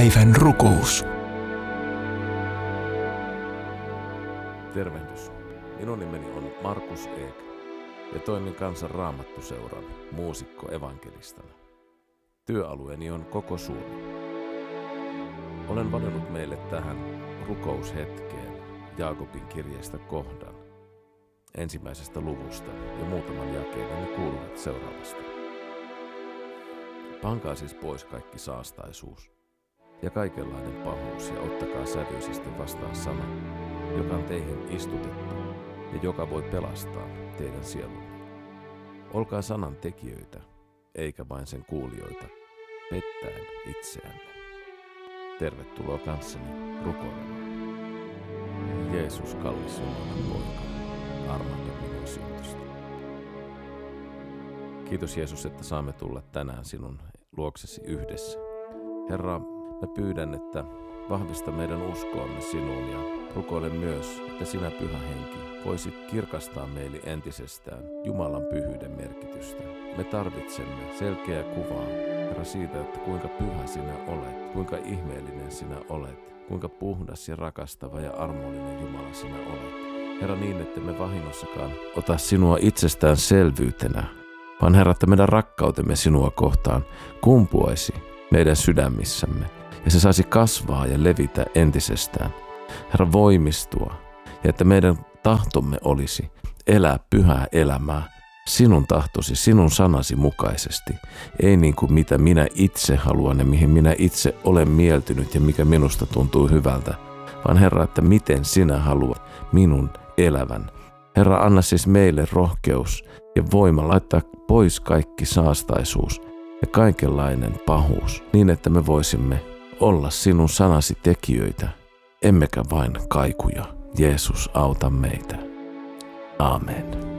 Päivän rukous. Tervehdys. Minun nimeni on Markus Eek ja toimin Kansan Raamattuseuran muusikko-evankelistana. Työalueeni on koko Suomi. Olen valinnut meille tähän rukoushetkeen Jaakobin kirjeestä kohdan 1. luvusta ja muutaman jakeen, ja ne kuuluvat seuraavasti. Pankaa siis pois kaikki saastaisuus ja kaikenlainen pahuus ja ottakaa sävyisesti vastaan sana, joka on teihin istutettu ja joka voi pelastaa teidän sielunne. Olkaa sanan tekijöitä, eikä vain sen kuulijoita, pettäen itseänne. Tervetuloa kanssani rukoilemaan. Jeesus, kallis Jumalan poika, armahda minua syntystä. Kiitos Jeesus, että saamme tulla tänään sinun luoksesi yhdessä. Herra, mä pyydän, että vahvista meidän uskoamme sinuun, ja rukoilen myös, että sinä, Pyhä Henki, voisit kirkastaa meille entisestään Jumalan pyhyyden merkitystä. Me tarvitsemme selkeää kuvaa, Herra, siitä, että kuinka pyhä sinä olet, kuinka ihmeellinen sinä olet, kuinka puhdas ja rakastava ja armollinen Jumala sinä olet. Herra, niin, että me vahingossakaan ota sinua itsestäänselvyytenä, vaan Herra, että meidän rakkautemme sinua kohtaan kumpuaisi meidän sydämissämme, ja se saisi kasvaa ja levitä entisestään. Herra, voimistua, ja että meidän tahtomme olisi elää pyhää elämää sinun tahtosi, sinun sanasi mukaisesti. Ei niin kuin mitä minä itse haluan ja mihin minä itse olen mieltynyt ja mikä minusta tuntuu hyvältä, vaan Herra, että miten sinä haluat minun elävän. Herra, anna siis meille rohkeus ja voima laittaa pois kaikki saastaisuus ja kaikenlainen pahuus, niin että me voisimme olla sinun sanasi tekijöitä, emmekä vain kaikuja. Jeesus, auta meitä. Amen.